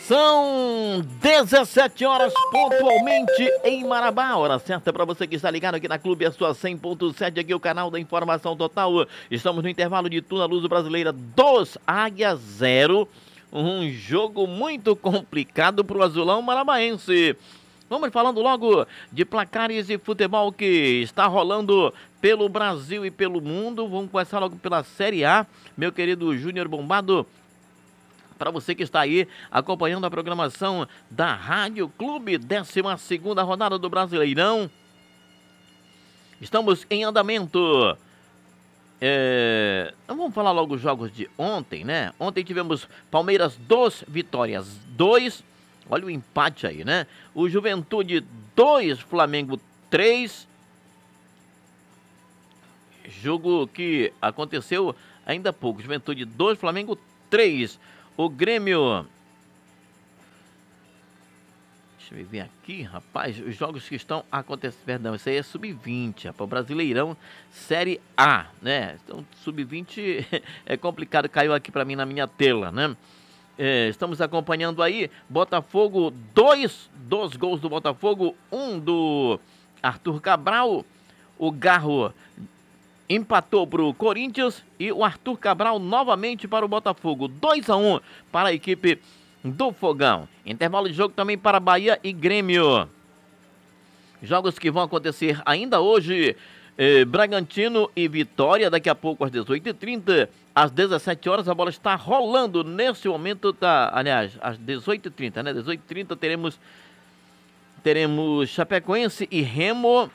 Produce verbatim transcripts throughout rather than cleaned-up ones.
São dezessete horas pontualmente em Marabá. Hora certa para você que está ligado aqui na Clube, a sua cem ponto sete, aqui o canal da informação total. Estamos no intervalo de Tuna Luso Brasileira dois, Águia zero. Um jogo muito complicado para o azulão marabaense. Vamos falando logo de placares e futebol que está rolando pelo Brasil e pelo mundo. Vamos começar logo pela Série A, meu querido Júnior Bombado. Para você que está aí acompanhando a programação da Rádio Clube, décima segunda rodada do Brasileirão. Estamos em andamento. É... Vamos falar logo os jogos de ontem, né? Ontem tivemos Palmeiras dois, Vitórias dois. Olha o empate aí, né? O Juventude dois, Flamengo três. Jogo que aconteceu ainda há pouco. Juventude dois, Flamengo três. O Grêmio... Deixa eu ver aqui, rapaz. Os jogos que estão acontecendo... Perdão, isso aí é sub vinte, rapaz. O Brasileirão Série A, né? Então, sub vinte é complicado. Caiu aqui pra mim na minha tela, né? É, estamos acompanhando aí. Botafogo dois. Dois gols do Botafogo. Um do Arthur Cabral. O Garro empatou para o Corinthians e o Arthur Cabral novamente para o Botafogo. dois a um para a equipe do Fogão. Intervalo de jogo também para Bahia e Grêmio. Jogos que vão acontecer ainda hoje. Eh, Bragantino e Vitória, daqui a pouco às dezoito e trinta. Às dezessete horas a bola está rolando. Nesse momento tá, aliás, às dezoito e trinta, né? dezoito e trinta teremos, teremos Chapecoense e Remo.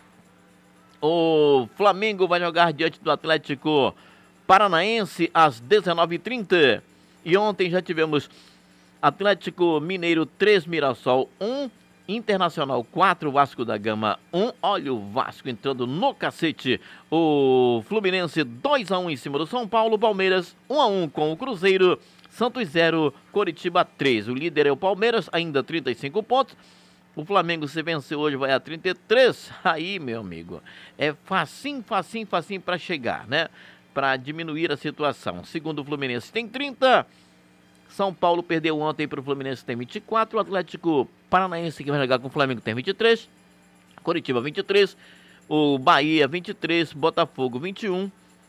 O Flamengo vai jogar diante do Atlético Paranaense às dezenove e trinta. E ontem já tivemos Atlético Mineiro três, Mirassol um, Internacional quatro, Vasco da Gama um. Olha o Vasco entrando no cacete. O Fluminense dois a um em cima do São Paulo. Palmeiras um a um com o Cruzeiro. Santos zero, Coritiba três. O líder é o Palmeiras, ainda trinta e cinco pontos. O Flamengo, se vencer hoje, vai a trinta e três. Aí, meu amigo, é facinho, facinho, facinho para chegar, né? Para diminuir a situação. Segundo o Fluminense, tem trinta. São Paulo perdeu ontem para o Fluminense, tem vinte e quatro. O Atlético Paranaense, que vai jogar com o Flamengo, tem vinte e três. Coritiba, vinte e três. O Bahia, vinte e três. Botafogo, vinte e um.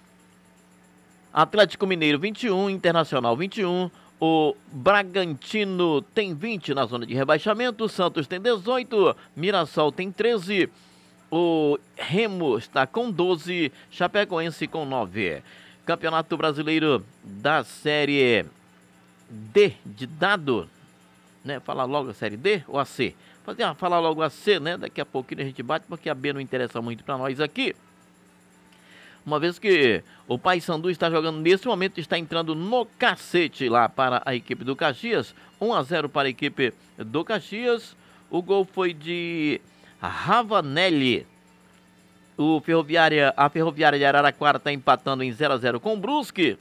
Atlético Mineiro, vinte e um. Internacional, vinte e um. O Bragantino tem vinte na zona de rebaixamento. O Santos tem dezoito. Mirassol tem treze. O Remo está com doze. Chapecoense com nove. Campeonato Brasileiro da Série D de dado, né? Falar logo a Série D ou a C? Fazer, ah, falar logo a C, né? Daqui a pouquinho a gente bate, porque a B não interessa muito para nós aqui. Uma vez que o Paysandu está jogando nesse momento, está entrando no cacete lá para a equipe do Caxias. um a zero para a equipe do Caxias. O gol foi de Ravanelli. O Ferroviária, a Ferroviária de Araraquara está empatando em zero a zero com o Brusque.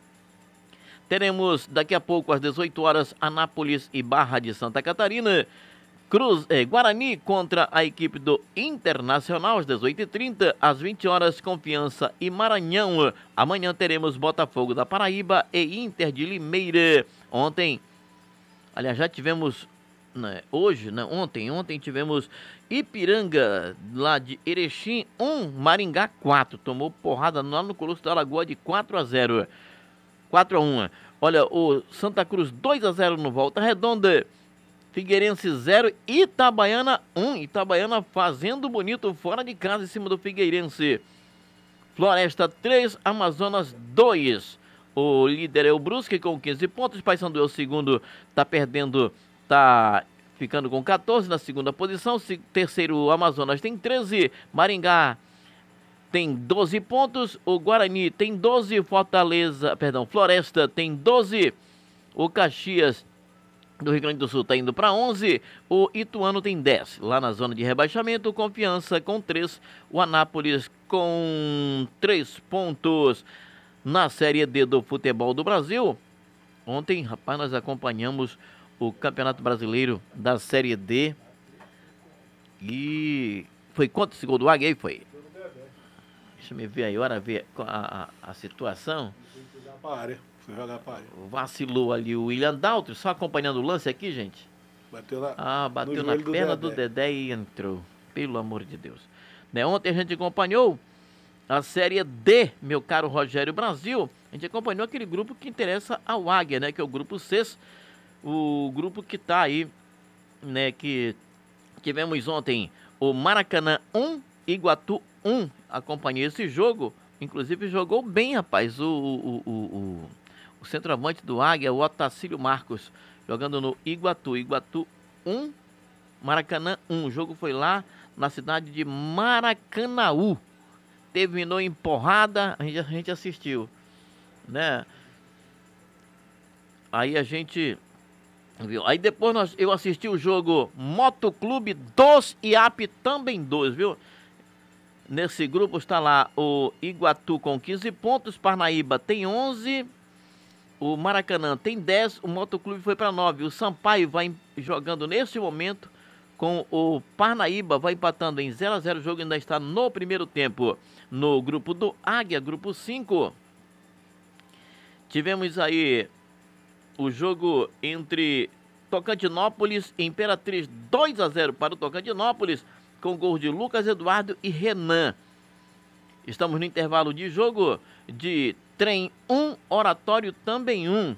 Teremos daqui a pouco às dezoito horas Anápolis e Barra de Santa Catarina. Cruz, eh, Guarani contra a equipe do Internacional às dezoito e trinta. Às vinte horas Confiança e Maranhão. Amanhã teremos Botafogo da Paraíba e Inter de Limeira. Ontem, aliás, já tivemos, né, hoje, né, ontem, ontem tivemos Ipiranga lá de Erechim um, Maringá quatro. Tomou porrada lá no Colosso da Lagoa de quatro a zero. quatro a um. Olha, o Santa Cruz dois a zero no Volta Redonda. Figueirense zero, Itabaiana um. Itabaiana fazendo bonito fora de casa em cima do Figueirense. Floresta três, Amazonas dois. O líder é o Brusque com quinze pontos. Paysandu é o segundo, tá perdendo, tá ficando com quatorze na segunda posição. Terceiro, o Amazonas tem treze. Maringá tem doze pontos. O Guarani tem doze. Fortaleza, perdão, Floresta tem doze. O Caxias do Rio Grande do Sul está indo para onze. O Ituano tem dez. Lá na zona de rebaixamento, Confiança com três. O Anápolis com três pontos. Na Série D do futebol do Brasil, ontem, rapaz, nós acompanhamos o Campeonato Brasileiro da Série D. E foi quanto esse gol do Águia aí? Foi? Deixa eu me ver aí, hora ver a, a, a situação. Foi jogar pai. Vacilou ali o William Daltro, só acompanhando o lance aqui, gente. Bateu lá. Ah, bateu na perna do Dedé. do Dedé e entrou. Pelo amor de Deus. Né, ontem a gente acompanhou a Série D, meu caro Rogério Brasil. A gente acompanhou aquele grupo que interessa ao Águia, né? Que é o grupo C, o grupo que tá aí, né? Que tivemos ontem o Maracanã um, Iguatu um. Acompanhei esse jogo. Inclusive jogou bem, rapaz, o, o, o, o, o centroavante do Águia, o Otacílio Marcos, jogando no Iguatu. Iguatu um, Maracanã um. O jogo foi lá na cidade de Maracanaú. Terminou em porrada, a gente, a gente assistiu, né? Aí a gente viu. Aí depois nós, eu assisti o jogo Motoclube dois e A P também dois, viu? Nesse grupo está lá o Iguatu com quinze pontos, Parnaíba tem onze, o Maracanã tem dez, o Motoclube foi para nove. O Sampaio vai jogando nesse momento com o Parnaíba, vai empatando em zero a zero. O jogo ainda está no primeiro tempo. No grupo do Águia, grupo cinco, tivemos aí o jogo entre Tocantinópolis e Imperatriz, dois a zero para o Tocantinópolis, com gols de Lucas Eduardo e Renan. Estamos no intervalo de jogo de Trem um, Oratório também um.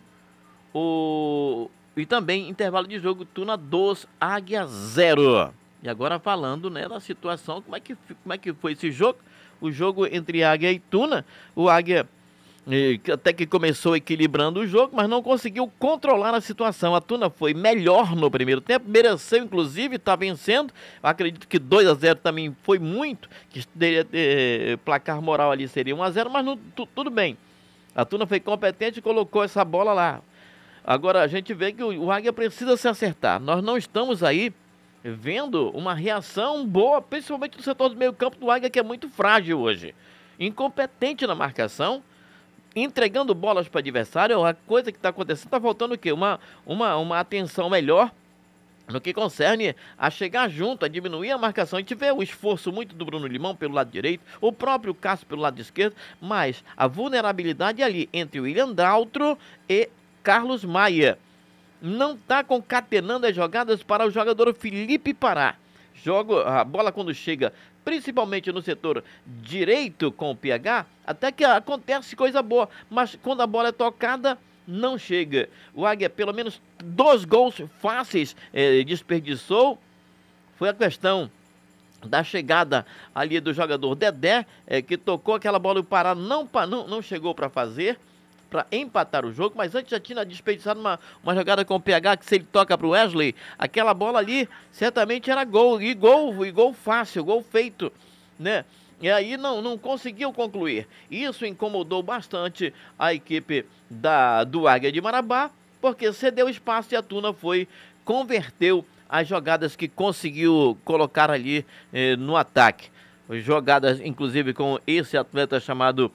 O... E também intervalo de jogo Tuna dois, Águia zero. E agora falando, né, da situação, como é que, como é que foi esse jogo? O jogo entre Águia e Tuna. O Águia eh, até que começou equilibrando o jogo, mas não conseguiu controlar a situação. A Tuna foi melhor no primeiro tempo, mereceu inclusive, está vencendo. Eu acredito que dois a zero também foi muito, que teria, eh, placar moral ali seria um a zero, mas não, tu, tudo bem. A Tuna foi competente e colocou essa bola lá. Agora a gente vê que o, o Águia precisa se acertar. Nós não estamos aí vendo uma reação boa, principalmente no setor do meio campo do Águia, que é muito frágil hoje. Incompetente na marcação, entregando bolas para o adversário. A coisa que está acontecendo, está faltando o quê? Uma, uma, uma atenção melhor no que concerne a chegar junto, a diminuir a marcação. A gente vê o esforço muito do Bruno Limão pelo lado direito, o próprio Cássio pelo lado esquerdo, mas a vulnerabilidade ali entre o William Daltro e Carlos Maia. Não está concatenando as jogadas para o jogador Felipe Pará. Joga a bola quando chega, principalmente no setor direito com o P H, até que acontece coisa boa, mas quando a bola é tocada, não chega. O Águia, pelo menos dois gols fáceis eh, desperdiçou. Foi a questão da chegada ali do jogador Dedé, eh, que tocou aquela bola e o Pará não, não, não chegou para fazer, para empatar o jogo, mas antes já tinha desperdiçado uma, uma jogada com o P H, que se ele toca para o Wesley, aquela bola ali certamente era gol, e gol, e gol fácil, gol feito, né? E aí não, não conseguiu concluir. Isso incomodou bastante a equipe da, do Águia de Marabá, porque cedeu espaço e a Tuna foi, converteu as jogadas que conseguiu colocar ali eh, no ataque. Jogadas, inclusive, com esse atleta chamado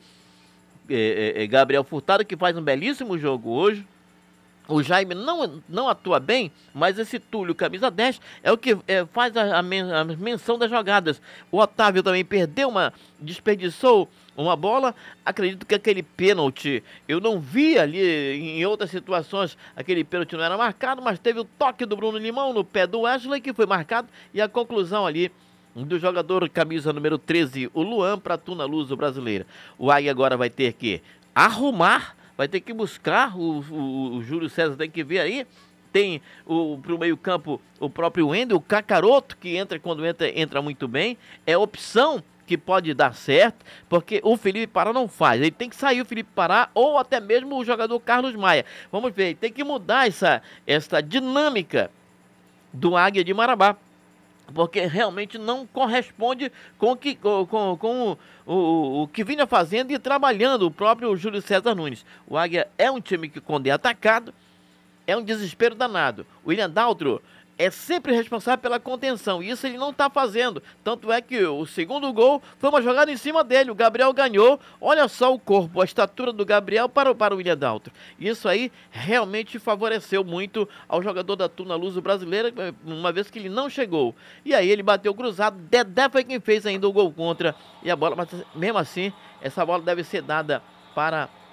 É, é, Gabriel Furtado, que faz um belíssimo jogo hoje. O Jaime não, não atua bem, mas esse Túlio, camisa dez, é o que é, faz a, a, men a menção das jogadas. O Otávio também perdeu uma, desperdiçou uma bola. Acredito que aquele pênalti, eu não vi ali em outras situações, aquele pênalti não era marcado, mas teve o toque do Bruno Limão no pé do Wesley, que foi marcado, e a conclusão ali do jogador camisa número treze, o Luan, para a Tuna Luso brasileira. O Águia agora vai ter que arrumar, vai ter que buscar, o, o, o Júlio César tem que ver aí. Tem para o meio campo o próprio Wendel, o Cacaroto, que entra quando entra, entra muito bem. É opção que pode dar certo, porque o Felipe Pará não faz. Ele tem que sair o Felipe Pará ou até mesmo o jogador Carlos Maia. Vamos ver, tem que mudar essa, essa dinâmica do Águia de Marabá, porque realmente não corresponde com, que, com, com, com o, o, o que vinha fazendo e trabalhando o próprio Júlio César Nunes. O Águia é um time que, quando é atacado, é um desespero danado. O William Daltro é sempre responsável pela contenção, e isso ele não está fazendo. Tanto é que o segundo gol foi uma jogada em cima dele, o Gabriel ganhou. Olha só o corpo, a estatura do Gabriel para, para o William Daltro. Isso aí realmente favoreceu muito ao jogador da Tuna Luso brasileira, uma vez que ele não chegou. E aí ele bateu cruzado, Dedé foi quem fez ainda o gol contra, e a bola, mas mesmo assim, essa bola deve ser dada para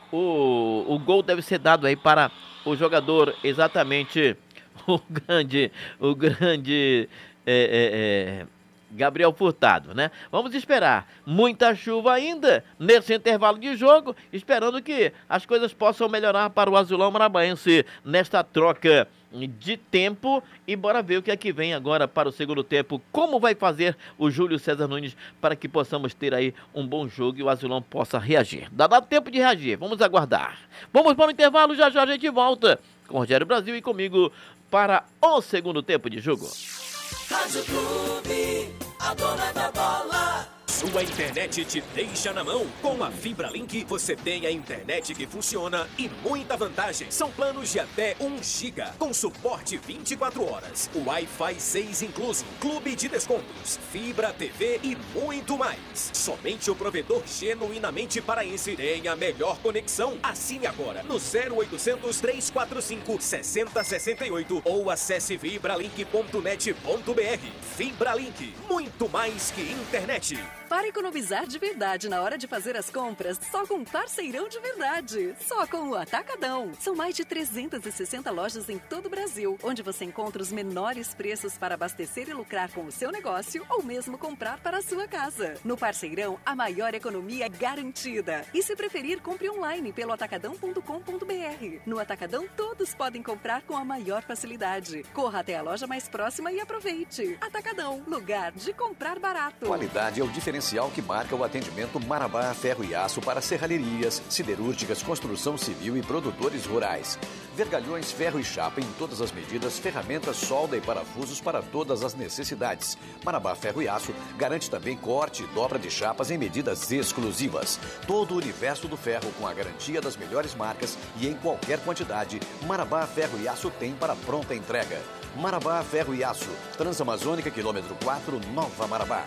o, o gol deve ser dado aí para o jogador, exatamente, o grande, o grande é, é, é, Gabriel Furtado, né? Vamos esperar. Muita chuva ainda nesse intervalo de jogo, esperando que as coisas possam melhorar para o Azulão Marabaense nesta troca de tempo. E bora ver o que é que vem agora para o segundo tempo. Como vai fazer o Júlio César Nunes para que possamos ter aí um bom jogo e o Azulão possa reagir. Dá, dá tempo de reagir, vamos aguardar. Vamos para o intervalo, já já a gente volta com o Rogério Brasil e comigo para o segundo tempo de jogo. Rádio Clube, a dona da bola. Sua internet te deixa na mão. Com a Fibra Link, você tem a internet que funciona e muita vantagem. São planos de até um giga, com suporte vinte e quatro horas. Wi-Fi seis incluso, clube de descontos, fibra, T V e muito mais. Somente o provedor genuinamente paraense tem a melhor conexão. Assine agora no zero oitocentos, trezentos e quarenta e cinco, sessenta sessenta e oito ou acesse fibralink ponto net ponto br. Fibra Link, muito mais que internet. Para economizar de verdade na hora de fazer as compras, só com parceirão de verdade. Só com o Atacadão. São mais de trezentas e sessenta lojas em todo o Brasil, onde você encontra os menores preços para abastecer e lucrar com o seu negócio ou mesmo comprar para a sua casa. No Parceirão, a maior economia é garantida. E se preferir, compre online pelo atacadão ponto com ponto br. No Atacadão, todos podem comprar com a maior facilidade. Corra até a loja mais próxima e aproveite. Atacadão, lugar de comprar barato. Qualidade é o diferencial que marca o atendimento Marabá Ferro e Aço para serralherias, siderúrgicas, construção civil e produtores rurais. Vergalhões, ferro e chapa em todas as medidas, ferramentas, solda e parafusos para todas as necessidades. Marabá Ferro e Aço garante também corte e dobra de chapas em medidas exclusivas. Todo o universo do ferro com a garantia das melhores marcas e em qualquer quantidade, Marabá Ferro e Aço tem para pronta entrega. Marabá Ferro e Aço, Transamazônica, quilômetro quatro, Nova Marabá.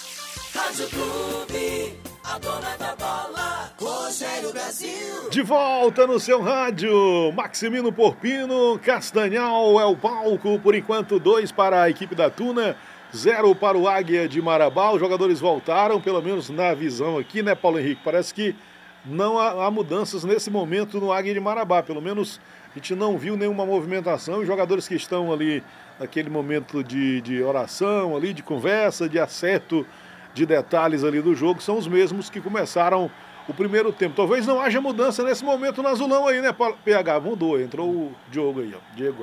Rádio Clube, a dona da bola, Rogério Brasil. De volta no seu rádio, Maximino Porpino, Castanhal é o palco, por enquanto dois para a equipe da Tuna, zero para o Águia de Marabá. Os jogadores voltaram, pelo menos na visão aqui, né, Paulo Henrique? Parece que não há, há mudanças nesse momento no Águia de Marabá, pelo menos a gente não viu nenhuma movimentação. Os jogadores que estão ali naquele momento de, de oração, ali de conversa, de acerto de detalhes ali do jogo, são os mesmos que começaram o primeiro tempo. Talvez não haja mudança nesse momento no Azulão aí, né, P H? Mudou, entrou o Diogo aí, ó. Diego,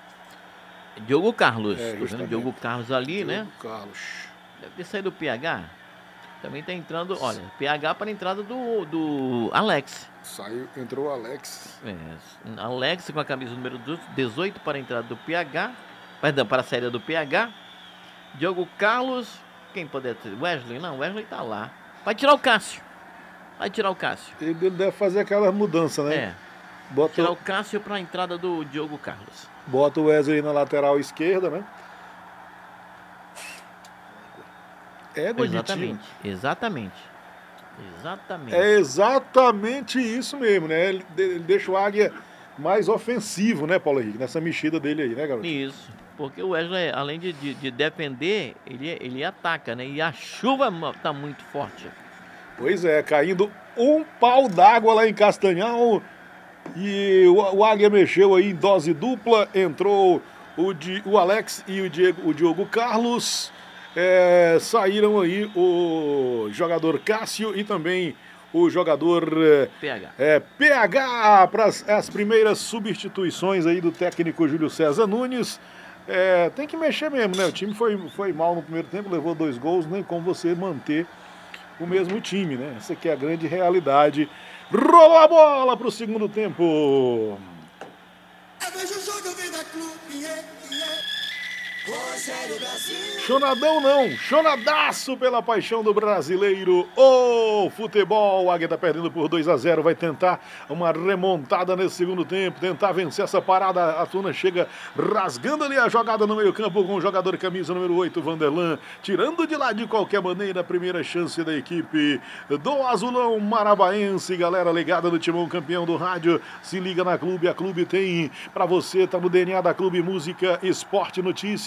ó. Diogo Carlos. É, Tô vendo o Diogo Carlos ali, Diogo né? Carlos. Deve ter saído do P H. Também tá entrando, olha, P H para a entrada do, do Alex. Saiu, entrou o Alex. É, Alex com a camisa número dezoito para a entrada do P H. Perdão, para a saída do P H. Diogo Carlos. Quem poderia ter? Wesley? Não, Wesley tá lá. Vai tirar o Cássio. Vai tirar o Cássio. Ele deve fazer aquela mudança, né? É. Bota, Tirar o Cássio para a entrada do Diogo Carlos. bota o Wesley na lateral esquerda, né? Égua de time. Exatamente. Exatamente. Exatamente. É exatamente isso mesmo, né? Ele, ele deixa o Águia mais ofensivo, né, Paulo Henrique? Nessa mexida dele aí, né, garoto? Isso. Porque o Wesley, além de, de, de defender, ele, ele ataca, né? E a chuva tá muito forte. Pois é, caindo um pau d'água lá em Castanhal. E o, o Águia mexeu aí em dose dupla. Entrou o, Di, o Alex e o, Diego, o Diogo Carlos. É, saíram aí o jogador Cássio e também o jogador P H. É, P H para as primeiras substituições aí do técnico Júlio César Nunes. É, tem que mexer mesmo, né? O time foi, foi mal no primeiro tempo, levou dois gols, nem como você manter o mesmo time, né? Essa aqui é a grande realidade. Rolou a bola para o segundo tempo. Eu vejo o jogo, eu vejo a Clube, yeah, yeah. Rogério Brasil. Chonadão não, chonadaço pela paixão do brasileiro. O futebol, o Águia tá perdendo por dois a zero, vai tentar uma remontada nesse segundo tempo, tentar vencer essa parada. A Tuna chega rasgando ali a jogada no meio campo com o jogador camisa número oito, Vanderlan, tirando de lá de qualquer maneira a primeira chance da equipe do Azulão Marabaense. Galera ligada no Timão, campeão do rádio, se liga na Clube, a Clube tem pra você, tá no D N A da Clube, música, esporte, notícia.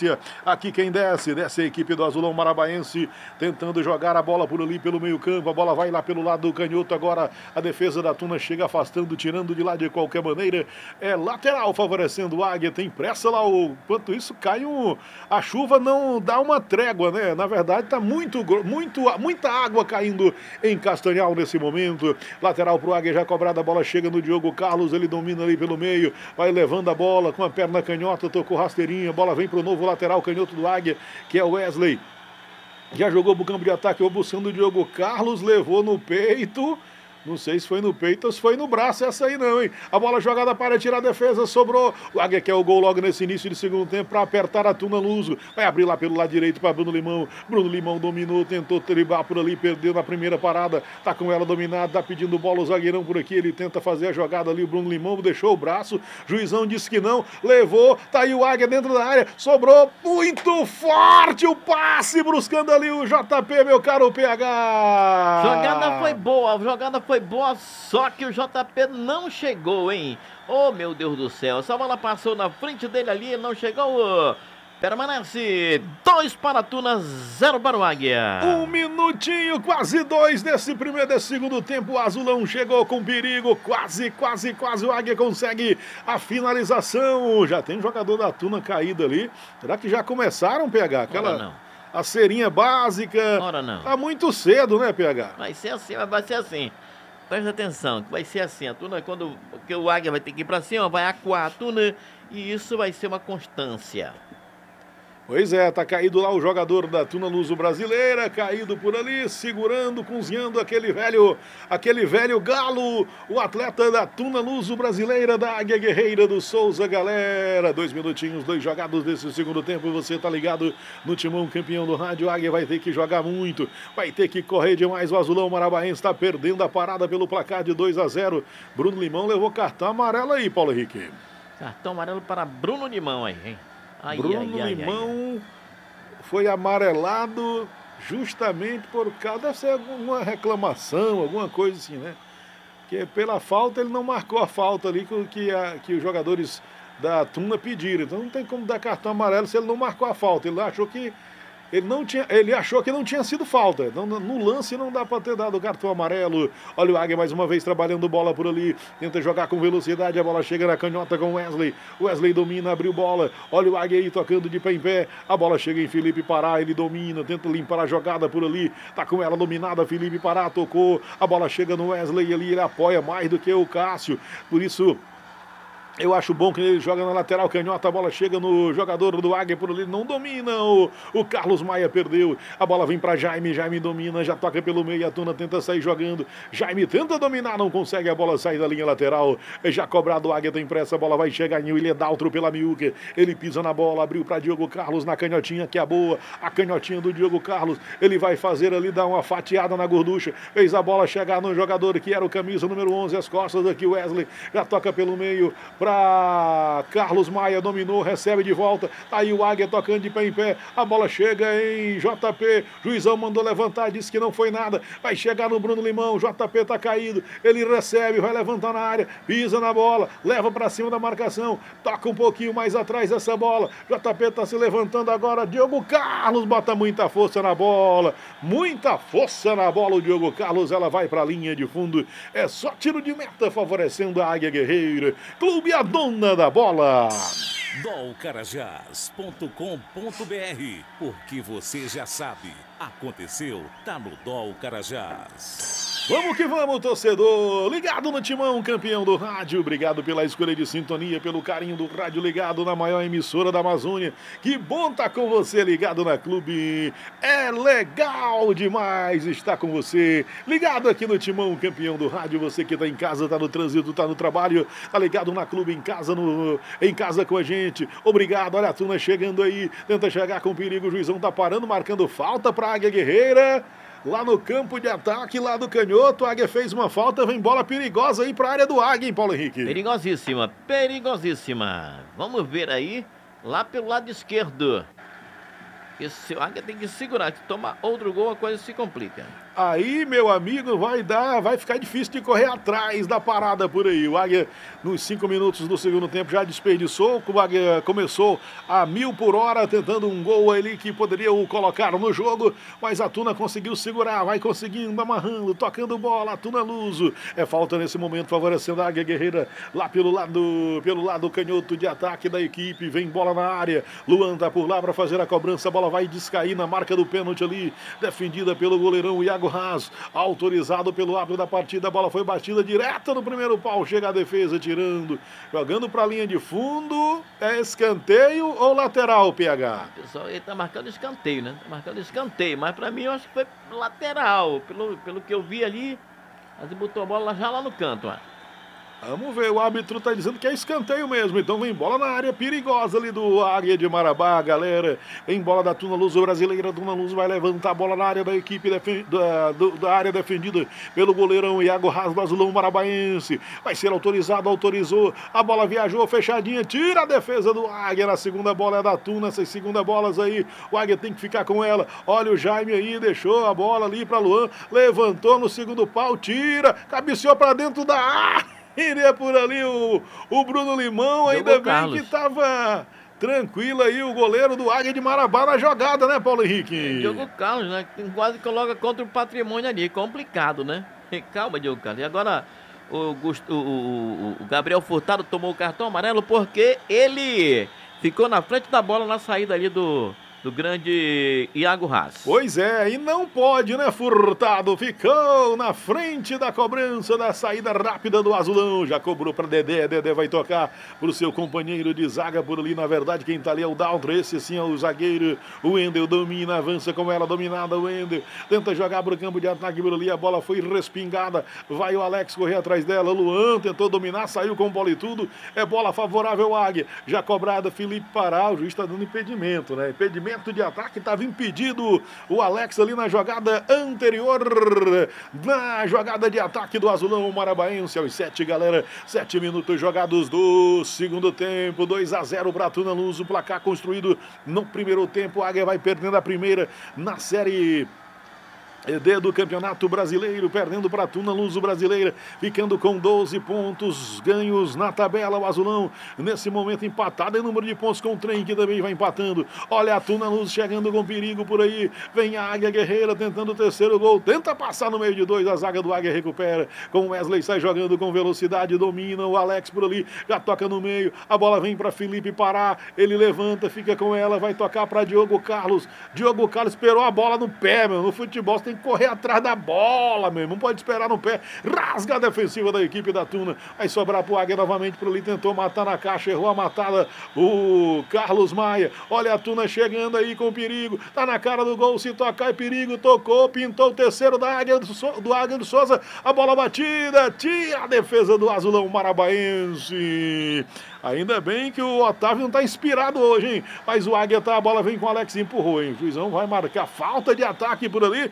sequência. Aqui quem desce, desce a equipe do Azulão Marabaense, tentando jogar a bola por ali pelo meio campo. A bola vai lá pelo lado do canhoto. Agora a defesa da Tuna chega afastando, tirando de lá de qualquer maneira. É lateral favorecendo o Águia. Tem pressa lá. Enquanto isso cai um... A chuva não dá uma trégua, né? Na verdade tá muito, muito, muita água caindo em Castanhal nesse momento. Lateral pro Águia já cobrada. A bola chega no Diogo Carlos. Ele domina ali pelo meio. Vai levando a bola com a perna canhota. Tocou rasteirinha. A bola vem pro novo lateral canhoto do Águia, que é o Wesley. Já jogou pro campo de ataque, o buscando o Diogo Carlos, levou no peito. Não sei se foi no peito ou se foi no braço essa aí não, hein? A bola jogada para tirar a defesa, sobrou. O Águia quer o gol logo nesse início de segundo tempo para apertar a Tuna Luso. Vai abrir lá pelo lado direito para Bruno Limão. Bruno Limão dominou, tentou driblar por ali, perdeu na primeira parada. Tá com ela dominada, tá pedindo bola o zagueirão por aqui. Ele tenta fazer a jogada ali, o Bruno Limão deixou o braço. Juizão disse que não, levou. Tá aí o Águia dentro da área, sobrou muito forte o passe, buscando ali o J P, meu caro P H. Jogada foi boa, a jogada foi boa, só que o J P não chegou, hein? Oh, meu Deus do céu, essa bola passou na frente dele ali, não chegou. Permanece dois para a Tuna, zero para o Águia. Um minutinho, quase dois desse primeiro, desse segundo tempo. O Azulão chegou com perigo, quase, quase, quase o Águia consegue a finalização. Já tem um jogador da Tuna caído ali. Será que já começaram a pegar aquela... Ora não. A cerinha básica. Ora não. Tá muito cedo, né, P H? Vai ser assim, vai ser assim. Presta atenção, que vai ser assim. A Tuna, quando porque o Águia vai ter que ir pra cima, vai acuar a Tuna e isso vai ser uma constância. Pois é, tá caído lá o jogador da Tuna Luso Brasileira, caído por ali, segurando, cozinhando aquele velho, aquele velho galo, o atleta da Tuna Luso Brasileira, da Águia Guerreira do Souza, galera. Dois minutinhos, dois jogados desse segundo tempo, você tá ligado no Timão, campeão do rádio. Águia vai ter que jogar muito, vai ter que correr demais. O Azulão Marabaense tá perdendo a parada pelo placar de dois a zero. Bruno Limão levou cartão amarelo aí, Paulo Henrique. Cartão amarelo para Bruno Limão aí, hein? Ai, Bruno ai, Limão ai, ai. foi amarelado justamente por causa, deve ser alguma reclamação, alguma coisa assim, né? Porque pela falta ele não marcou a falta ali que, que, a, que os jogadores da Tuna pediram. Então não tem como dar cartão amarelo se ele não marcou a falta. Ele achou que Ele, não tinha, ele achou que não tinha sido falta. Então, no lance não dá para ter dado o cartão amarelo. Olha o Águia mais uma vez trabalhando bola por ali. Tenta jogar com velocidade. A bola chega na canhota com Wesley. Wesley domina, abriu bola. Olha o Águia aí tocando de pé em pé. A bola chega em Felipe Pará. Ele domina, tenta limpar a jogada por ali. Tá com ela dominada. Felipe Pará tocou. A bola chega no Wesley ali. Ele apoia mais do que o Cássio. Por isso... eu acho bom que ele joga na lateral canhota, a bola chega no jogador do Águia por ali, não domina, o, o Carlos Maia perdeu, a bola vem para Jaime, Jaime domina, já toca pelo meio, a Tuna tenta sair jogando, Jaime tenta dominar, não consegue, a bola sai da linha lateral, já cobrado, o Águia tem pressa, a bola vai chegar em William Daltro pela miúca, ele pisa na bola, abriu para Diogo Carlos na canhotinha, que é a boa, a canhotinha do Diogo Carlos, ele vai fazer ali, dar uma fatiada na gorducha, fez a bola chegar no jogador que era o camisa número onze, as costas aqui, Wesley, já toca pelo meio, para Carlos Maia, dominou, recebe de volta, tá aí o Águia tocando de pé em pé, a bola chega em J P, juizão mandou levantar, disse que não foi nada, vai chegar no Bruno Limão, J P tá caído, ele recebe, vai levantar na área, pisa na bola, leva para cima da marcação, toca um pouquinho mais atrás essa bola, J P tá se levantando agora, Diogo Carlos bota muita força na bola, muita força na bola, o Diogo Carlos, ela vai para a linha de fundo, é só tiro de meta favorecendo a Águia Guerreira, Clube a dona da bola. dol carajás ponto com ponto br, porque você já sabe, aconteceu, tá no Dol Carajás. Vamos que vamos, torcedor, ligado no Timão, campeão do rádio, obrigado pela escolha de sintonia, pelo carinho do rádio ligado na maior emissora da Amazônia, que bom tá com você ligado na Clube, é legal demais estar com você, ligado aqui no Timão, campeão do rádio, você que tá em casa, tá no trânsito, tá no trabalho, tá ligado na Clube, em casa, no, em casa com a gente, obrigado, olha a Tuna chegando aí, tenta chegar com perigo, o juizão tá parando, marcando falta pra Águia Guerreira, lá no campo de ataque, lá do canhoto, a Águia fez uma falta, vem bola perigosa aí para a área do Águia, hein, Paulo Henrique? Perigosíssima, perigosíssima. Vamos ver aí, lá pelo lado esquerdo. Esse Águia tem que segurar, que tomar outro gol, a coisa se complica. aí, meu amigo, vai dar, vai ficar difícil de correr atrás da parada por aí. O Águia, nos cinco minutos do segundo tempo, já desperdiçou. O Águia começou a mil por hora, tentando um gol ali que poderia o colocar no jogo, mas a Tuna conseguiu segurar, vai conseguindo, amarrando, tocando bola, a Tuna Luso. É falta nesse momento, favorecendo a Águia Guerreira, lá pelo lado, pelo lado canhoto de ataque da equipe. Vem bola na área, Luan tá por lá para fazer a cobrança, a bola vai descair na marca do pênalti ali, defendida pelo goleirão Iago Haas, autorizado pelo árbitro da partida, a bola foi batida direto no primeiro pau, chega a defesa tirando, jogando para a linha de fundo, é escanteio ou lateral, P H? O pessoal ele tá marcando escanteio, né? Tá marcando escanteio, mas para mim eu acho que foi lateral, pelo, pelo que eu vi ali, mas ele botou a bola já lá no canto, ó. Vamos ver, o árbitro tá dizendo que é escanteio mesmo, então vem bola na área perigosa ali do Águia de Marabá, galera. Vem bola da Tuna Luso brasileira, a Tuna Luso vai levantar a bola na área da equipe, defen da, do, da área defendida pelo goleirão Iago Haas do Azulão Marabaense. Vai ser autorizado, autorizou, a bola viajou, fechadinha, tira a defesa do Águia, na segunda bola é da Tuna, essas segunda bolas aí, o Águia tem que ficar com ela. Olha o Jaime aí, deixou a bola ali pra Luan, levantou no segundo pau, tira, cabeceou pra dentro da área. Iria por ali o, o Bruno Limão, ainda bem Carlos. que estava tranquilo aí o goleiro do Águia de Marabá na jogada, né, Paulo Henrique? Diogo Carlos, né? Que quase coloca contra o patrimônio ali. Complicado, né? Calma, Diogo Carlos. E agora o, Gust... o, o, o Gabriel Furtado tomou o cartão amarelo porque ele ficou na frente da bola na saída ali do... do grande Iago Haas. Pois é, e não pode, né, Furtado? Ficou na frente da cobrança da saída rápida do Azulão. Já cobrou para Dedé, Dedé vai tocar pro seu companheiro de zaga por ali. Na verdade, quem tá ali é o Daltro, esse sim é o zagueiro. O Wendel domina, avança com ela, dominada o Wendel. Tenta jogar pro campo de ataque por ali, a bola foi respingada. Vai o Alex correr atrás dela. Luan tentou dominar, saiu com bola e tudo. É bola favorável ao Águia. Já cobrada, Felipe Pará, o juiz tá dando impedimento, né? Impedimento de ataque, estava impedido o Alex ali na jogada anterior, na jogada de ataque do Azulão Marabaense, aos sete, galera, sete minutos jogados do segundo tempo, dois a zero para a Tuna Luso, placar construído no primeiro tempo. A Águia vai perdendo a primeira na série D do Campeonato Brasileiro, perdendo para a Tuna Luso brasileira, ficando com doze pontos ganhos na tabela. O Azulão nesse momento empatado em número de pontos com o Trem, que também vai empatando. Olha a Tuna Luso chegando com perigo por aí, vem a Águia Guerreira tentando o terceiro gol, tenta passar no meio de dois, a zaga do Águia recupera, com o Wesley sai jogando com velocidade, domina o Alex por ali, já toca no meio, a bola vem para Felipe Pará, ele levanta, fica com ela, vai tocar para Diogo Carlos, Diogo Carlos esperou a bola no pé, meu, no futebol tem que correr atrás da bola, meu, não pode esperar no pé, rasga a defensiva da equipe da Tuna, vai sobrar pro Águia novamente por ali, tentou matar na caixa, errou a matada o Carlos Maia, olha a Tuna chegando aí com perigo, tá na cara do gol, se tocar é perigo, tocou, pintou o terceiro da Águia do, so, do Águia do Souza, a bola batida, tira a defesa do Azulão Marabaense. Ainda bem que o Otávio não tá inspirado hoje, hein? Mas o Águia tá, a bola vem com o Alex, empurrou, hein? O juizão vai marcar falta de ataque por ali.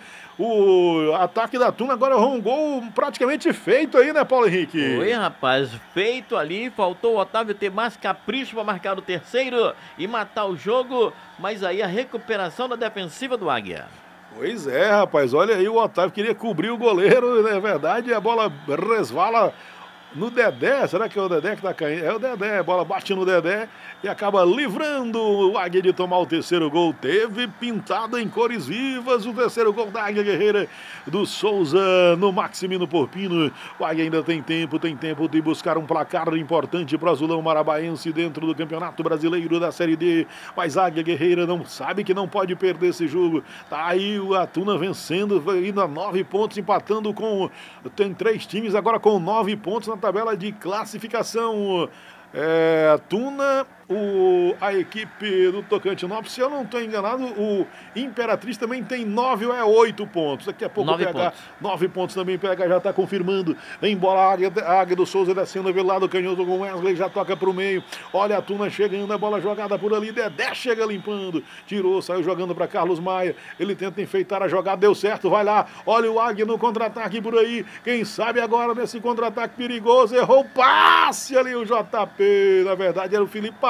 O ataque da Tuna agora é um gol praticamente feito aí, né, Paulo Henrique? Oi, rapaz, feito ali, faltou o Otávio ter mais capricho para marcar o terceiro e matar o jogo, mas aí a recuperação da defensiva do Águia. Pois é, rapaz, olha aí, o Otávio queria cobrir o goleiro, na verdade, a bola resvala no Dedé, será que é o Dedé que tá caindo? É o Dedé, a bola bate no Dedé e acaba livrando o Águia de tomar o terceiro gol. Teve pintado em cores vivas o terceiro gol da Águia Guerreira do Souza no Maximino Porpino. O Águia ainda tem tempo, tem tempo de buscar um placar importante para o Azulão Marabaense dentro do Campeonato Brasileiro da Série D. Mas a Águia Guerreira não sabe que não pode perder esse jogo. Tá aí o Atuna vencendo, indo a nove pontos, empatando com... Tem três times agora com nove pontos na tabela de classificação. É, Tuna, o, a equipe do Tocantinópolis, se eu não estou enganado, o Imperatriz também tem nove ou é oito pontos. Daqui a pouco nove o P H, pontos. nove pontos também, o P H já está confirmando. Em bola, a Águia, a Águia do Souza descendo pelo lado canhoto com o Wesley, já toca para o meio. Olha a Tuna chegando, a bola jogada por ali, Dedé chega limpando, tirou, saiu jogando para Carlos Maia. Ele tenta enfeitar a jogada, deu certo, vai lá. Olha o Águia no contra-ataque por aí. Quem sabe agora nesse contra-ataque perigoso, errou o passe ali, o J P. Na verdade era o Felipe Pará.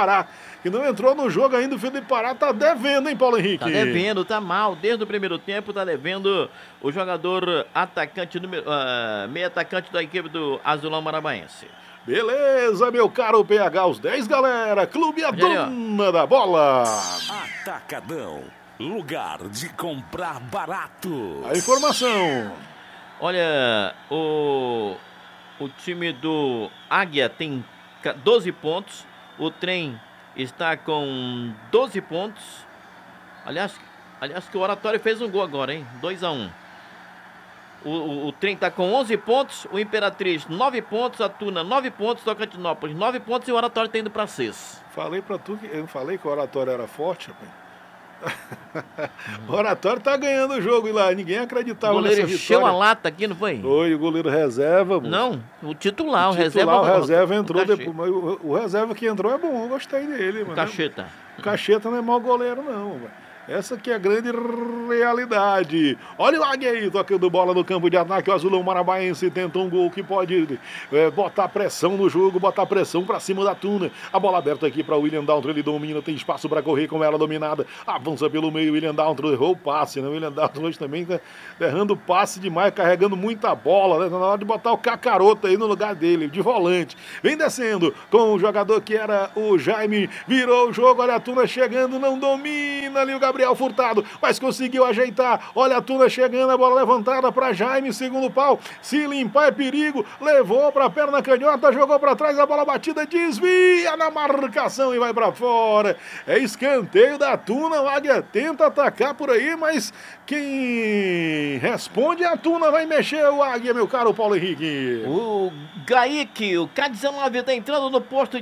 Pará, que não entrou no jogo ainda. O Felipe Pará tá devendo, hein, Paulo Henrique? Tá devendo, tá mal. Desde o primeiro tempo tá devendo o jogador atacante, número, uh, meio atacante da equipe do Azulão Marabaense. Beleza, meu caro P H, os dez, galera. Clube a dona da bola. Atacadão, lugar de comprar barato. A informação. Olha, o, o time do Águia tem doze pontos. O Trem está com doze pontos. Aliás, aliás que o Oratório fez um gol agora, hein? dois a um. O, o, o Trem está com onze pontos, o Imperatriz nove pontos, a Tuna nove pontos, Tocantinópolis nove pontos e o Oratório está indo para seis. Falei para tu que eu falei que o Oratório era forte, rapaz. O Oratório tá ganhando o jogo e lá ninguém acreditava nessa vitória. O goleiro encheu a lata aqui, não foi? Foi, o goleiro reserva. Moço. Não, o titular, o, o reserva. Titular, o reserva entrou o depois, mas o, o reserva que entrou é bom, eu gostei dele. O Cacheta. O Cacheta não é mau goleiro não, velho. Essa que é a grande realidade. Olha o Águia aí, tocando bola no campo de ataque. O Azulão Marabaense tenta um gol que pode é, botar pressão no jogo, botar pressão pra cima da Tuna. A bola aberta aqui pra William Daltro, ele domina, tem espaço pra correr com ela dominada. Avança pelo meio, William Daltro errou o passe, né? O William Daltro hoje também tá errando passe demais, carregando muita bola, né? Tá na hora de botar o Cacaroto aí no lugar dele, de volante. Vem descendo com o jogador que era o Jaime, virou o jogo, olha a Tuna chegando, não domina ali o Gabriel Gabriel Furtado, mas conseguiu ajeitar. Olha a Tuna chegando, a bola levantada para Jaime, segundo pau. Se limpar é perigo. Levou para a perna canhota, jogou para trás, a bola batida, desvia na marcação e vai para fora. É escanteio da Tuna. O Águia tenta atacar por aí, mas quem responde a Tuna vai mexer o Águia, meu caro Paulo Henrique. O Gaíque, o K dezenove está entrando no posto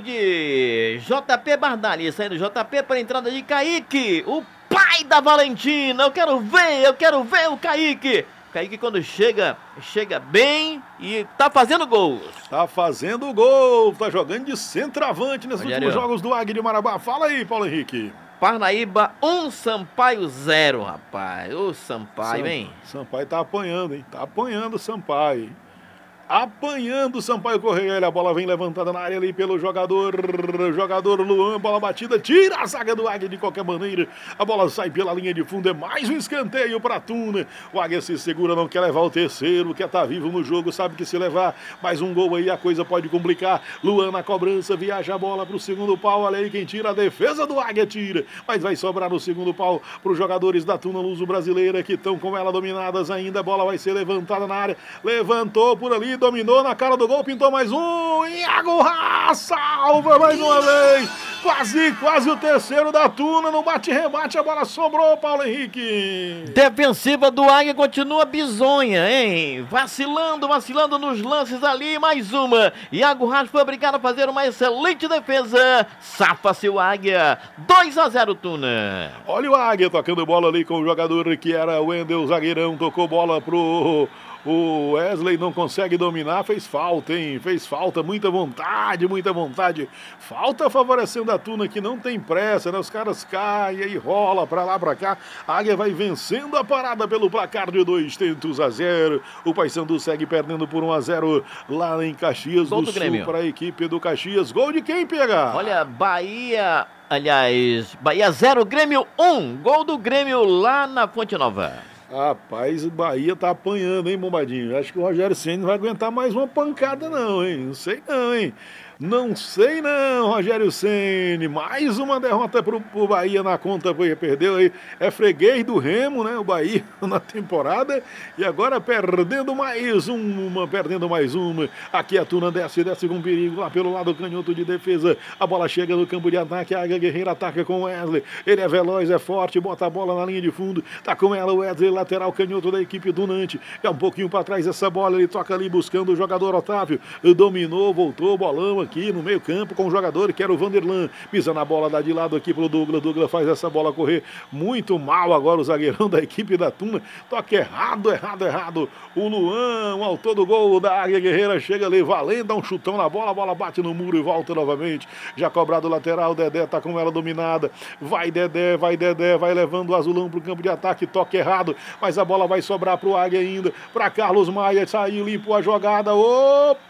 de J P Bardali, saindo J P para a entrada de Kaique, o pai da Valentina. Eu quero ver, eu quero ver o Kaique. Kaique quando chega, chega bem e tá fazendo gols. Tá fazendo gol, tá jogando de centroavante nesses Olha últimos ali, jogos do Águia de Marabá. Fala aí, Paulo Henrique. Parnaíba um, Sampaio zero, rapaz. Ô Sampaio, Sam, hein? Sampaio tá apanhando, hein? Tá apanhando o Sampaio. Apanhando o Sampaio Correia, a bola vem levantada na área ali pelo jogador, jogador Luan, bola batida, tira a zaga do Águia de qualquer maneira, a bola sai pela linha de fundo, é mais um escanteio para a Tuna. O Águia se segura, não quer levar o terceiro, quer estar vivo no jogo, sabe que se levar mais um gol aí a coisa pode complicar. Luan na cobrança, viaja a bola para o segundo pau, olha aí quem tira, a defesa do Águia tira, mas vai sobrar no segundo pau para os jogadores da Tuna Luso Brasileira que estão com ela dominadas ainda, a bola vai ser levantada na área, levantou por ali, dominou na cara do gol, pintou mais um, Iago Haas salva mais uma vez, quase, quase o terceiro da Tuna, no bate-rebate, a bola sobrou, Paulo Henrique. Defensiva do Águia continua bizonha, hein? Vacilando, vacilando nos lances ali, mais uma. Iago Haas foi obrigado a fazer uma excelente defesa, safa-se o Águia, dois a zero Tuna. Olha o Águia tocando bola ali com o jogador que era o Wendel, zagueirão, tocou bola pro... O Wesley não consegue dominar, fez falta, hein? Fez falta, muita vontade, muita vontade. Falta favorecendo a Tuna que não tem pressa, né? Os caras caem e rola pra lá, pra cá. A Águia vai vencendo a parada pelo placar de dois tentos a zero. O Paysandu segue perdendo por um a zero lá em Caxias do, do Sul para a equipe do Caxias. Gol de quem, pega? Olha, Bahia, aliás, Bahia zero, Grêmio um. Gol do Grêmio lá na Fonte Nova. Rapaz, o Bahia tá apanhando, hein, Bombadinho? Acho que o Rogério Ceni não vai aguentar mais uma pancada, não, hein? Não sei não, hein? Não sei não, Rogério Ceni. Mais uma derrota pro, pro Bahia na conta, foi, perdeu aí. É freguês do Remo, né? O Bahia na temporada. E agora perdendo mais uma, perdendo mais uma. Aqui a Tuna desce, desce com perigo lá pelo lado canhoto de defesa. A bola chega no campo de ataque. A Águia Guerreira ataca com o Wesley. Ele é veloz, é forte, bota a bola na linha de fundo. Tá com ela o Wesley, lateral canhoto da equipe Tunante. É um pouquinho para trás essa bola. Ele toca ali buscando o jogador Otávio. Dominou, voltou, bolão aqui no meio campo com o jogador que era o Vanderlan, pisa na bola, dá de lado aqui pro Douglas, Douglas faz essa bola correr muito mal agora o zagueirão da equipe da Tuna, toque errado, errado, errado, o Luan, o autor do gol da Águia Guerreira, chega ali valendo, dá um chutão na bola, a bola bate no muro e volta novamente, já cobrado o lateral, Dedé tá com ela dominada, vai Dedé, vai Dedé, vai levando o Azulão pro campo de ataque, toque errado, mas a bola vai sobrar pro Águia ainda, pra Carlos Maia, saiu, limpou a jogada, opa!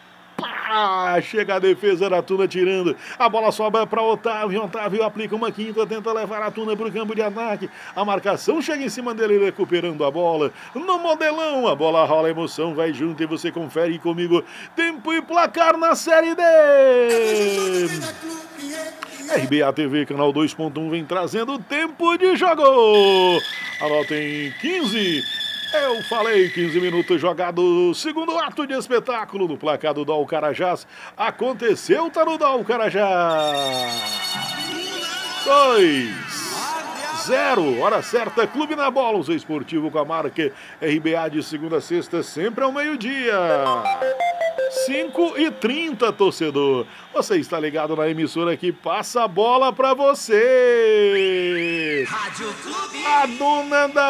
Pá! Chega a defesa da Tuna tirando. A bola sobra para Otávio. Otávio aplica uma quinta, tenta levar a Tuna para o campo de ataque. A marcação chega em cima dele, recuperando a bola. No modelão, a bola rola, a emoção vai junto e você confere comigo. Tempo e placar na Série D. R B A T V, canal dois ponto um, vem trazendo tempo de jogo. Anotem quinze. Eu falei, quinze minutos jogado, segundo ato de espetáculo no placar do Dol Carajás. Aconteceu, tá no Dol Carajás. dois, zero, hora certa, Clube na Bola, o seu esportivo com a marca R B A de segunda a sexta, sempre ao meio-dia. cinco e trinta, torcedor. Você está ligado na emissora que passa a bola pra você. Rádio Clube. A dona da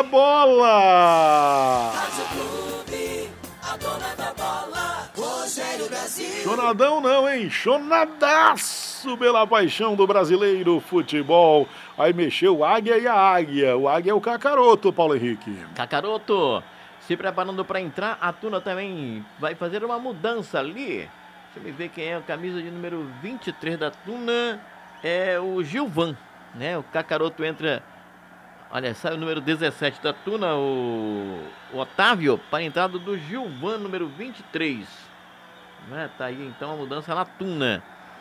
bola. Rádio Clube, a dona da bola. Rogério Brasil. Chonadão não, hein? Chonadaço pela paixão do brasileiro futebol. Aí mexeu o Águia e a Águia. O Águia é o Cacaroto, Paulo Henrique. Cacaroto se preparando para entrar. A Tuna também vai fazer uma mudança ali. Deixa eu ver quem é a camisa de número vinte e três da Tuna. É o Gilvan, né? O Cacaroto entra. Olha, sai o número dezessete da Tuna, o, o Otávio, para a entrada do Gilvan, número vinte e três. Né? Tá aí então a mudança na Tuna.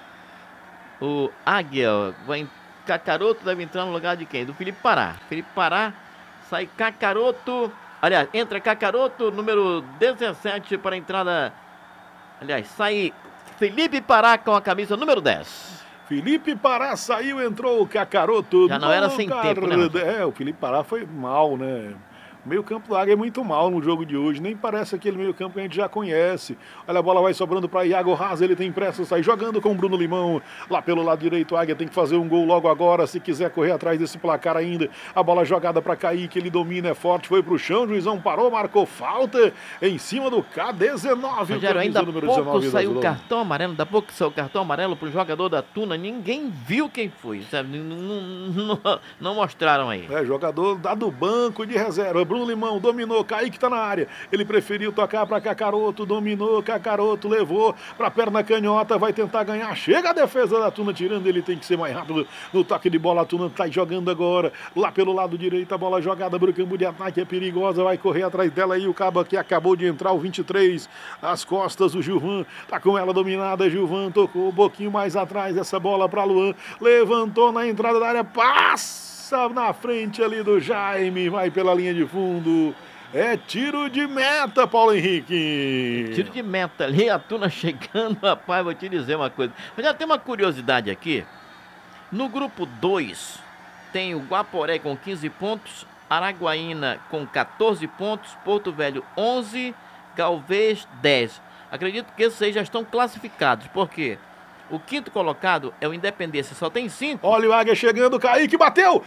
O Águia vai. Cacaroto deve entrar no lugar de quem? Do Felipe Pará. Felipe Pará, sai Cacaroto. Aliás, entra Cacaroto, número dezessete para a entrada. Aliás, sai Felipe Pará com a camisa número dez. Felipe Pará saiu, entrou o Cacaroto. Já não era sem tempo, né? É, o Felipe Pará foi mal, né? O meio campo do Águia é muito mal no jogo de hoje, nem parece aquele meio campo que a gente já conhece. Olha, a bola vai sobrando para Iago Haas, ele tem pressa, sai jogando com o Bruno Limão. Lá pelo lado direito, o Águia tem que fazer um gol logo agora, se quiser correr atrás desse placar ainda. A bola jogada para Kaique, ele domina, é forte, foi pro chão, o juizão parou, marcou falta em cima do K dezenove. Rogério, ainda há pouco saiu o cartão amarelo, ainda há pouco saiu o cartão amarelo pro jogador da Tuna, ninguém viu quem foi, sabe? Não, não, não, não mostraram aí. É, jogador da do banco de reserva, Bruno Limão dominou, Kaique tá na área, ele preferiu tocar para Cacaroto, dominou, Cacaroto levou pra perna canhota, vai tentar ganhar, chega a defesa da Tuna tirando, ele tem que ser mais rápido no toque de bola, a Tuna tá jogando agora, lá pelo lado direito, a bola jogada pro campo de ataque, é perigosa, vai correr atrás dela aí, o cabo aqui acabou de entrar, o vinte e três, as costas, o Gilvan, tá com ela dominada, Gilvan tocou um pouquinho mais atrás, essa bola pra Luan, levantou na entrada da área, passa na frente ali do Jaime, vai pela linha de fundo, é tiro de meta, Paulo Henrique. Tiro de meta ali, a Tuna chegando, rapaz, vou te dizer uma coisa. Mas já tem uma curiosidade aqui, no grupo dois, tem o Guaporé com quinze pontos, Araguaína com quatorze pontos, Porto Velho onze, Galvez dez. Acredito que esses aí já estão classificados, por quê? O quinto colocado é o Independência, só tem cinco. Olha o Águia chegando, Kaique bateu,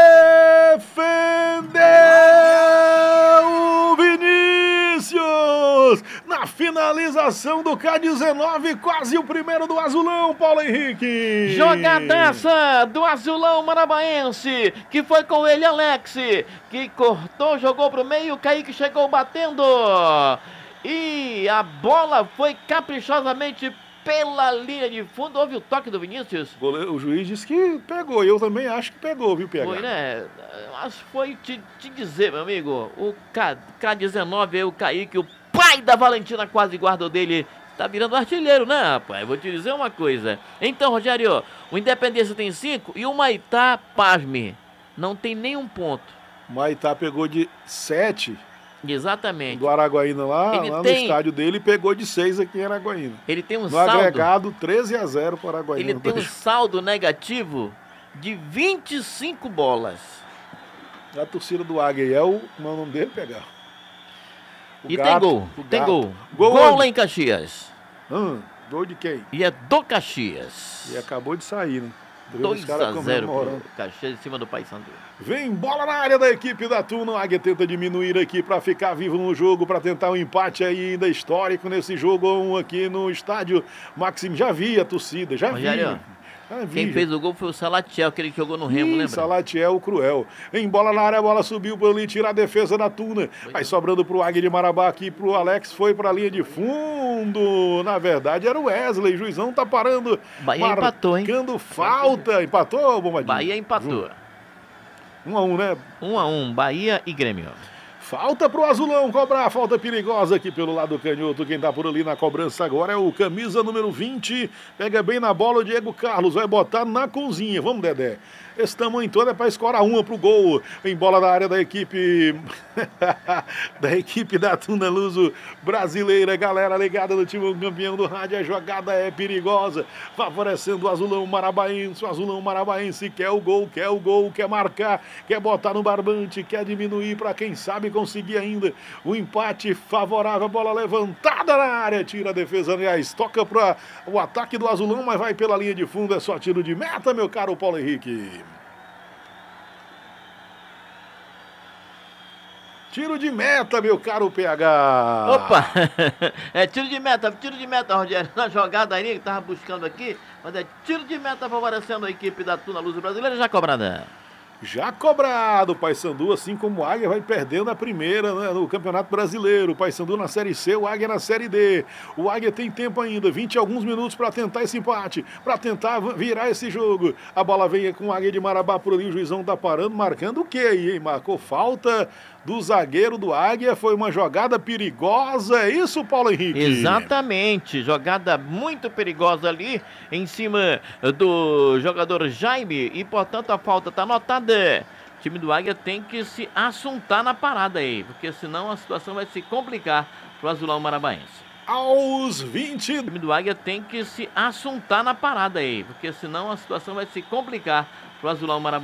defendeu o Vinícius, na finalização do K dezenove, quase o primeiro do Azulão, Paulo Henrique. Jogadaça do Azulão Marabaense, que foi com ele, Alex, que cortou, jogou pro meio, o Kaique chegou batendo, e a bola foi caprichosamente pela linha de fundo. Houve o toque do Vinícius? O juiz disse que pegou, eu também acho que pegou, viu, P H? Foi, né? Mas foi te, te dizer, meu amigo, o K, K dezenove aí, o Kaique, o pai da Valentina, quase guardou dele, tá virando artilheiro, né, rapaz? Vou te dizer uma coisa. Então, Rogério, o Independência tem cinco e o Maitá, pasme, não tem nenhum ponto. O Maitá pegou de sete. Exatamente. Do Araguaína lá, ele lá tem... no estádio dele, pegou de seis aqui em Araguaína. Ele tem um no saldo... agregado, treze a zero para o Araguaína. Ele tem um saldo negativo de vinte e cinco bolas. A torcida do Águia é o... Como é o nome dele? Pegar. O e gato, tem gol, tem gol. Gol, gol lá em Caxias. Hum, gol de quem? E é do Caxias. E acabou de sair, né? dois a zero pro Caxias em cima do Paysandu. Vem bola na área da equipe da Tuna. O Águia tenta diminuir aqui para ficar vivo no jogo, para tentar um empate ainda histórico nesse jogo um aqui no estádio Maxim. Já vi a torcida, já vi. Ah, Quem fez o gol foi o Salatiel, aquele que jogou no Remo, Ih, lembra? Salatiel, cruel. Em bola na área, a bola subiu por ali, tira a defesa da Tuna. Vai sobrando pro Águia de Marabá aqui, pro Alex, foi pra linha de fundo. Na verdade, era o Wesley. Juizão tá parando. Bahia empatou, hein? Marcando falta. Empatou, Bombadinho? Bahia empatou. Um a um, né? Um a um, Bahia e Grêmio. Falta pro Azulão cobrar, falta perigosa aqui pelo lado canhoto. Quem tá por ali na cobrança agora é o camisa número vinte. Pega bem na bola o Diego Carlos, vai botar na cozinha. Vamos, Dedé. Esse tamanho todo é para escorar uma pro gol. Em bola na área da equipe da equipe da Tuna Luso brasileira. Galera ligada no time campeão do rádio. A jogada é perigosa, favorecendo o Azulão Marabaense. O Azulão Marabaense quer o gol, quer o gol, quer marcar, quer botar no barbante, quer diminuir para quem sabe conseguir ainda o empate favorável. Bola levantada na área, tira a defesa, aliás, toca para o ataque do Azulão, mas vai pela linha de fundo. É só tiro de meta, meu caro Paulo Henrique. Tiro de meta, meu caro P H. Opa! É tiro de meta, tiro de meta, Rogério. Na jogada aí que tava buscando aqui, mas é tiro de meta favorecendo a equipe da Tuna Luso brasileira, já cobrada. Já cobrado, o Paysandu, assim como o Águia, vai perdendo a primeira, né, no Campeonato Brasileiro. O Paysandu na Série C, o Águia na Série D. O Águia tem tempo ainda, vinte e alguns minutos para tentar esse empate, para tentar virar esse jogo. A bola vem com o Águia de Marabá por ali, o juizão tá parando, marcando o quê aí, hein? Marcou falta do zagueiro do Águia, foi uma jogada perigosa, é isso, Paulo Henrique? Exatamente, jogada muito perigosa ali em cima do jogador Jaime e, portanto, a falta tá anotada. O time do Águia tem que se assuntar na parada aí, porque senão a situação vai se complicar pro Azulão Marabaense. Aos vinte... O time do Águia tem que se assuntar na parada aí, porque senão a situação vai se complicar pro Azulão Marabaense.